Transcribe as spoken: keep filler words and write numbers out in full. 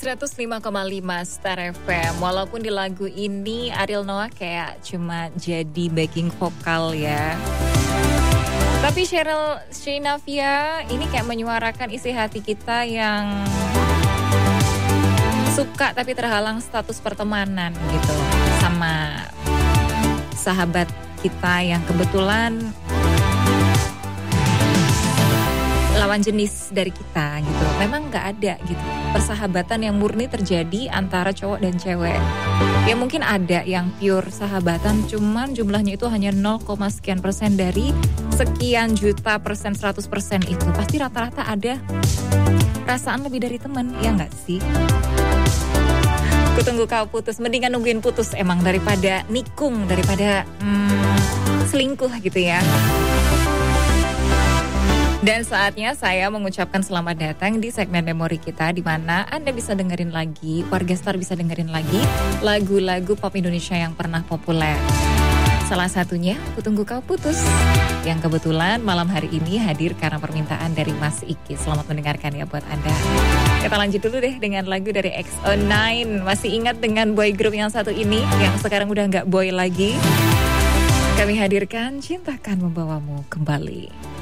seratus lima koma lima Star F M. Walaupun di lagu ini Ariel Noah kayak cuma jadi backing vokal ya, tapi Cheryl Sheinafia ini kayak menyuarakan isi hati kita yang suka tapi terhalang status pertemanan gitu sama sahabat kita yang kebetulan lawan jenis dari kita gitu. Memang gak ada gitu persahabatan yang murni terjadi antara cowok dan cewek. Ya mungkin ada yang pure sahabatan, cuman jumlahnya itu hanya nol, sekian persen dari sekian juta persen, seratus persen itu. Pasti rata-rata ada perasaan lebih dari teman, ya gak sih? Aku tunggu kau putus, mendingan nungguin putus emang daripada nikung, daripada hmm, selingkuh gitu ya. Dan saatnya saya mengucapkan selamat datang di segmen memori kita, di mana Anda bisa dengerin lagi, warga Star bisa dengerin lagi lagu-lagu pop Indonesia yang pernah populer. Salah satunya Aku Tunggu Kau Putus, yang kebetulan malam hari ini hadir karena permintaan dari Mas Iki. Selamat mendengarkan ya buat Anda. Kita lanjut dulu deh dengan lagu dari X O nine. Masih ingat dengan boy group yang satu ini, yang sekarang udah gak boy lagi? Kami hadirkan Cintakan Membawamu Kembali.